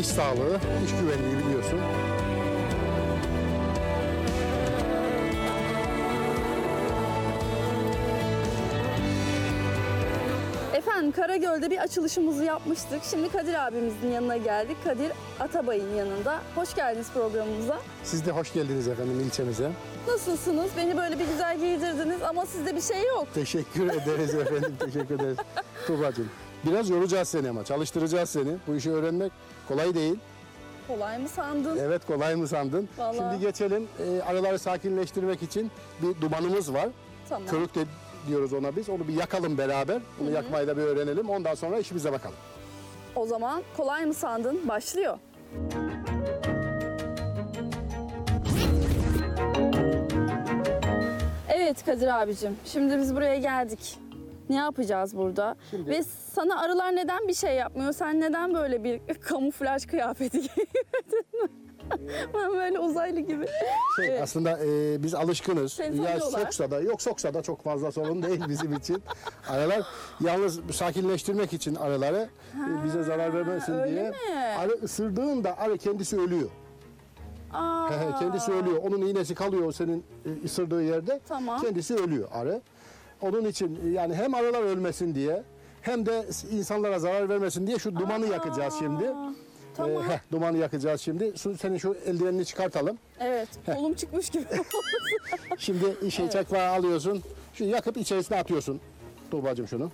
iş sağlığı, iş güvenliği biliyorsun. Efendim Karagöl'de bir açılışımızı yapmıştık. Şimdi Kadir abimizin yanına geldik. Kadir Atabay'ın yanında. Hoş geldiniz programımıza. Siz de hoş geldiniz efendim ilçemize. Nasılsınız? Beni böyle bir güzel giydirdiniz ama sizde bir şey yok. Teşekkür ederiz efendim, teşekkür ederiz. Tuğba'cığım, biraz yoracağız seni ama çalıştıracağız seni. Bu işi öğrenmek kolay değil. Kolay mı sandın? Evet, kolay mı sandın? Vallahi. Şimdi geçelim. Arıları sakinleştirmek için bir dumanımız var. Tamam. Körük de diyoruz ona biz. Onu bir yakalım beraber. Bunu yakmayı da bir öğrenelim. Ondan sonra işimize bakalım. O zaman kolay mı sandın? Başlıyor. Evet Kadir abicim. Şimdi biz buraya geldik. Ne yapacağız burada? Şimdi- Ve sana arılar neden bir şey yapmıyor? Sen neden böyle bir kamuflaj kıyafeti giymedin? Ben böyle uzaylı gibi. Evet. Aslında biz alışkınız. Seni Ya tanıyorlar. soksa da yok, soksa da çok fazla sorun değil bizim için. Arılar yalnız sakinleştirmek için arıları bize zarar vermesin öyle diye. mi? Arı ısırdığında arı kendisi ölüyor. Aa, Kendisi ölüyor. Onun iğnesi kalıyor senin ısırdığı yerde. Tamam. Kendisi ölüyor arı. Onun için yani hem arılar ölmesin diye hem de insanlara zarar vermesin diye şu dumanı yakacağız şimdi. Tamam. Dumanı yakacağız şimdi. Senin şu eldivenini çıkartalım. Evet, kolum çıkmış gibi. Şimdi çakmağı alıyorsun. Şu yakıp içerisine atıyorsun. Tuğba'cığım şunu.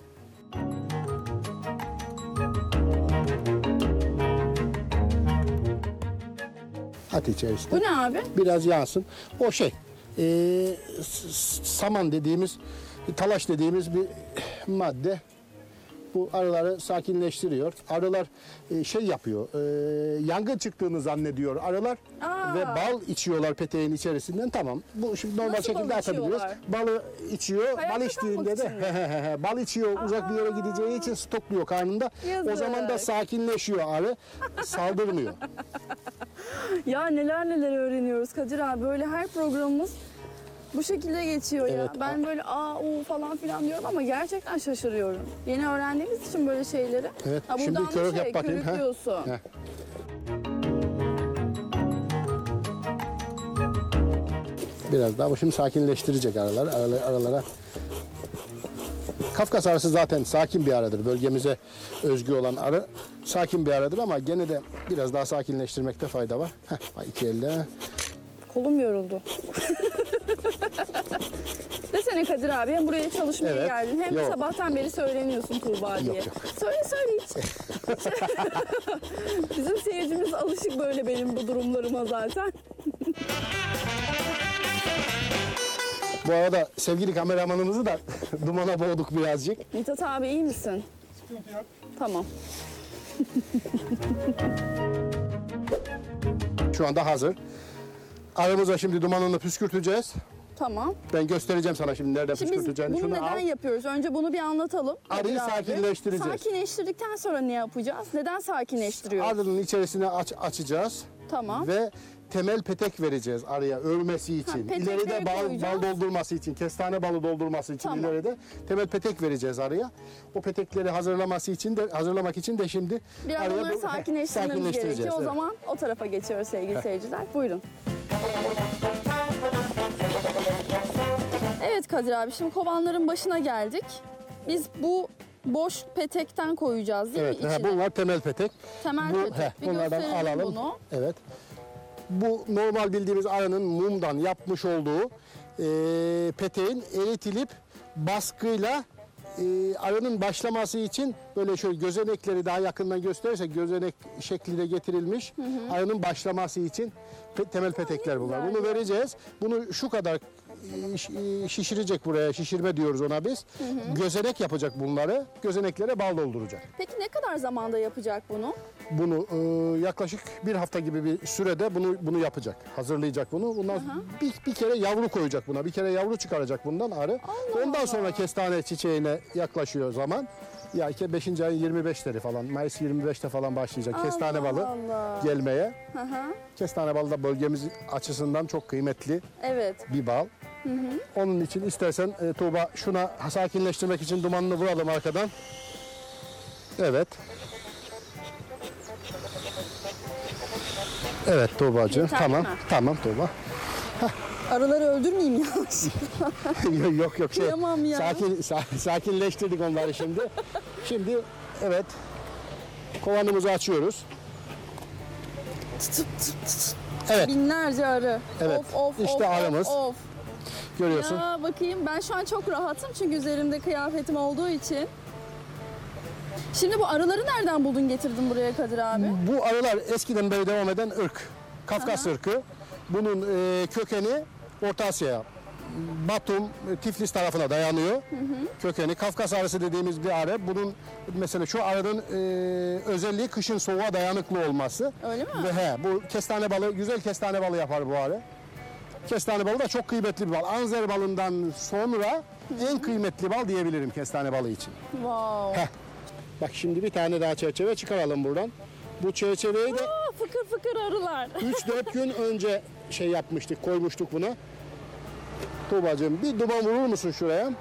At içerisine. Bu ne abi? Biraz yansın. O saman dediğimiz, talaş dediğimiz bir madde. Bu arıları sakinleştiriyor. Arılar yapıyor, yangın çıktığını zannediyor arılar ve bal içiyorlar peteğin içerisinden. Tamam, bu şimdi normal Nasıl şekilde bal atabiliriz. içiyorlar? Balı içiyor, Hayatta bal içtiğinde kalmak de bal içiyor, uzak bir yere gideceği için stokluyor karnında. Yazık. O zaman da sakinleşiyor arı, saldırmıyor. Ya neler neler öğreniyoruz Kadir abi. Böyle her programımız bu şekilde geçiyor ya. Evet. Ben böyle falan filan diyorum ama gerçekten şaşırıyorum. Yeni öğrendiğimiz için böyle şeyleri. Evet, Ha, şimdi buradan da körük yap bakayım, körük ha? diyorsun. Heh. Biraz daha bu şimdi sakinleştirecek aralara. Kafkas arısı zaten sakin bir arıdır. Bölgemize özgü olan arı sakin bir arıdır ama gene de biraz daha sakinleştirmekte fayda var. İki elle. Kolum yoruldu. Desene Kadir abi, hem buraya çalışmaya Evet. geldin hem de Yok. sabahtan beri söyleniyorsun Tuğba diye. Yok. Söyle hiç. Bizim seyircimiz alışık böyle benim bu durumlarıma zaten. Bu arada sevgili kameramanımızı da dumana boğduk birazcık. Mithat abi iyi misin? Sıkıntı yok. Tamam. Şu anda hazır. Arımıza şimdi dumanını püskürteceğiz. Tamam. Ben göstereceğim sana şimdi nereden Şimdi biz püskürteceğini. bunu Şunu neden al. yapıyoruz? Önce bunu bir anlatalım. Arıyı Kadir abi. sakinleştireceğiz. Sakinleştirdikten sonra ne yapacağız? Neden sakinleştiriyoruz? Arının içerisine açacağız. Tamam. Ve temel petek vereceğiz arıya örmesi için. petekleri İleride bal koyacağız. doldurması için, kestane balı doldurması için Tamam. ileride temel petek vereceğiz arıya. O petekleri hazırlamak için de şimdi Biraz arıya onları sakinleştirmemiz sakinleştireceğiz. gerekiyor. O Evet. zaman o tarafa geçiyoruz sevgili seyirciler. Buyurun. Evet Kadir abi, şimdi kovanların başına geldik. Biz bu boş petekten koyacağız değil Evet, mi içine? bunlar temel petek. Temel petek. Bir Bunlardan gösterelim alalım. bunu. Evet. Bu normal bildiğimiz arının mumdan yapmış olduğu peteğin eritilip baskıyla arının başlaması için böyle şöyle gözenekleri daha yakından gösterirsek gözenek şekline getirilmiş arının başlaması için temel petekler bunlar. güzel Bunu ya. vereceğiz. Bunu şu kadar şişirecek buraya, şişirme diyoruz ona biz. Gözenek yapacak bunları. Gözeneklere bal dolduracak. Peki ne kadar zamanda yapacak bunu? Bunu yaklaşık bir hafta gibi bir sürede bunu yapacak. Hazırlayacak bunu. Bundan bir kere yavru koyacak buna. Bir kere yavru çıkaracak bundan arı. Ondan sonra kestane çiçeğine yaklaşıyor zaman. Ya 5. ayın 25'leri falan, Mayıs 25'te falan başlayacak kestane balı Allah. gelmeye. Hı hı. Kestane balı da bölgemiz açısından çok kıymetli Evet. bir bal. Onun için istersen Tuğba şuna sakinleştirmek için dumanını vuralım arkadan. Evet. Evet Tuğba'cığım. Yeterli Tamam. mi? Tamam Tuğba. Arıları öldürmeyeyim ya. Yok yok şey. Kıyamam ya. Sakinleştirdik onları şimdi. Şimdi evet. Kovanımızı açıyoruz. Evet. Binlerce arı. Evet, Of işte arımız. Of. Görüyorsun. Ya bakayım, ben şu an çok rahatım çünkü üzerimde kıyafetim olduğu için. Şimdi bu arıları nereden buldun, getirdin buraya Kadir abi? Bu arılar eskiden beri devam eden ırk. Kafkas ırkı. Bunun kökeni Orta Asya'ya, Batum, Tiflis tarafına dayanıyor. Kökeni Kafkas arısı dediğimiz bir arı. Bunun mesela şu arının özelliği kışın soğuğa dayanıklı olması. Öyle mi? Ve bu kestane balı, güzel kestane balı yapar bu arı. Kestane balı da çok kıymetli bir bal. Anzer balından sonra en kıymetli bal diyebilirim kestane balı için. Wow. Heh. Bak şimdi bir tane daha çerçeve çıkaralım buradan. Bu çerçeveyi de Aa, fıkır fıkır arılar. 3-4 gün önce şey yapmıştık, koymuştuk buna. Tuğba'cığım bir duman vurur musun şuraya?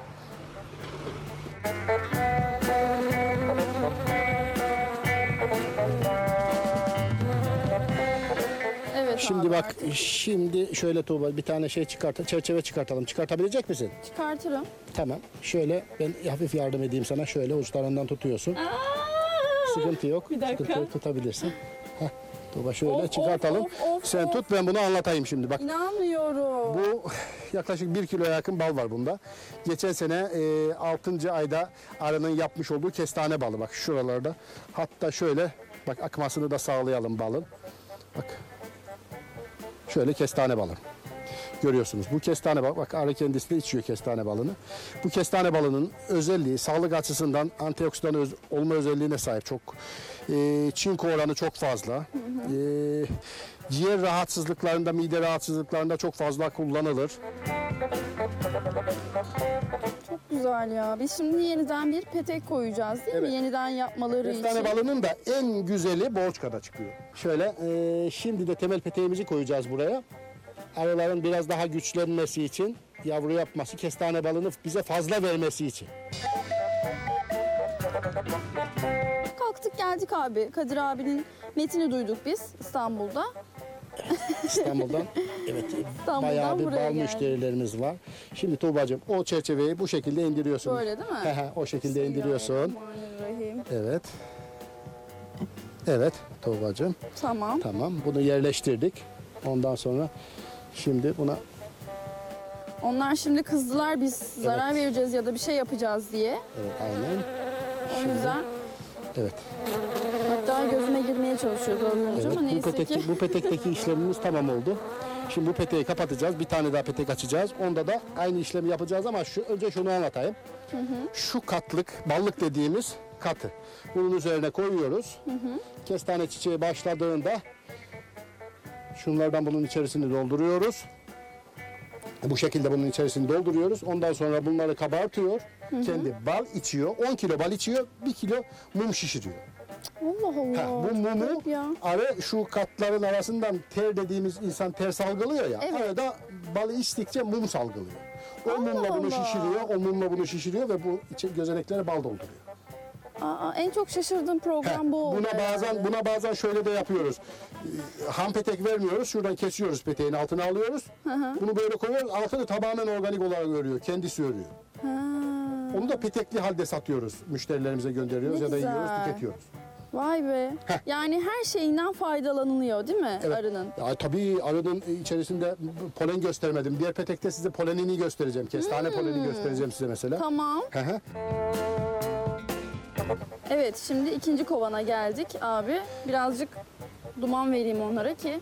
Evet Şimdi abi, bak, artık şimdi şöyle Tuğba bir tane şey çerçeve çıkartalım. Çıkartabilecek misin? çıkartırım. Tamam. Şöyle ben hafif yardım edeyim sana. Şöyle uçlarından tutuyorsun. Sıkıntı yok. Bir dakika. Sıkıntı yok, tutabilirsin. Heh. Tuğba şöyle Of, çıkartalım. of, Sen of. tut, ben bunu anlatayım şimdi. Bak İnanmıyorum. bu yaklaşık 1 kiloya yakın bal var bunda. Geçen sene 6. ayda arının yapmış olduğu kestane balı. Bak şuralarda. Hatta şöyle bak akmasını da sağlayalım balın. Bak. Şöyle kestane balı. Görüyorsunuz. Bu kestane balı, bak arı kendisi de içiyor kestane balını. Bu kestane balının özelliği sağlık açısından antioksidan olma özelliğine sahip. Çok çinko oranı çok fazla. Ciğer rahatsızlıklarında, mide rahatsızlıklarında çok fazla kullanılır. Çok güzel ya. Biz şimdi yeniden bir petek koyacağız değil Evet. mi? Yeniden yapmaları Kestane için. balının da en güzeli Borçka'da çıkıyor. Şöyle şimdi de temel peteğimizi koyacağız buraya. Arıların biraz daha güçlenmesi için, yavru yapması, kestane balını bize fazla vermesi için. Kalktık geldik abi. Kadir abinin metini duyduk biz İstanbul'da. İstanbul'dan evet İstanbul'dan bayağı bir buraya bal geldik. müşterilerimiz var. Şimdi Tuğba'cığım o çerçeveyi bu şekilde indiriyorsun. Böyle değil mi? O şekilde indiriyorsun. Bismillahirrahmanirrahim. Evet. Evet Tuğba'cığım. Tamam. Tamam bunu yerleştirdik. Ondan sonra şimdi buna Onlar şimdi kızdılar, biz zarar vereceğiz ya da bir şey yapacağız diye. evet aynen. O yüzden Evet. hatta gözüme girmeye çalışıyordu az önce Evet, ama neyse ki. bu petekteki işlemimiz tamam oldu. Şimdi bu peteği kapatacağız. Bir tane daha petek açacağız. Onda da aynı işlemi yapacağız ama önce şunu anlatayım. Şu katlık, ballık dediğimiz katı. Bunun üzerine koyuyoruz. Kestane çiçeği başladığında şunlardan bunun içerisini dolduruyoruz. Bu şekilde bunun içerisini dolduruyoruz. Ondan sonra bunları kabartıyor. Kendi bal içiyor. 10 kilo bal içiyor. 1 kilo mum şişiriyor. Allah Allah. Bu mumu Garip ya. arı şu katların arasından ter dediğimiz insan ter salgılıyor ya. Evet. Arı da balı içtikçe mum salgılıyor. O mumla bunu Allah. şişiriyor, o mumla bunu şişiriyor ve bu gözeneklere bal dolduruyor. Aa, en çok şaşırdığım program bu oldu. Buna bazen şöyle de yapıyoruz. Ham petek vermiyoruz. Şuradan kesiyoruz peteğin altına alıyoruz. Bunu böyle koyuyoruz. Altını tamamen organik olarak örüyor. Kendisi örüyor. Ha, Onu da petekli halde satıyoruz. Müşterilerimize gönderiyoruz Ne ya da güzel. yiyoruz, tüketiyoruz. vay be. Yani her şeyinden faydalanılıyor değil mi Evet. arının? Ya, tabii arının içerisinde polen göstermedim. Diğer petekte size polenini göstereceğim. Kestane poleni göstereceğim size mesela. Tamam. Hı hı. Evet, şimdi ikinci kovana geldik abi. Birazcık duman vereyim onlara ki